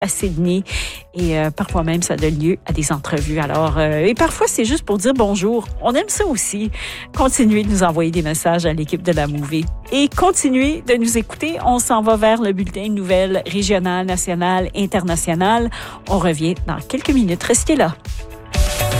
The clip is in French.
à Sydney et parfois même ça donne lieu à des entrevues. Alors, et parfois c'est juste pour dire bonjour. On aime ça aussi. Continuez de nous envoyer des messages à l'équipe de la Movie et continuez de nous écouter. On s'en va vers le bulletin de nouvelles régionales, nationales, internationales. On revient dans quelques minutes. Restez là.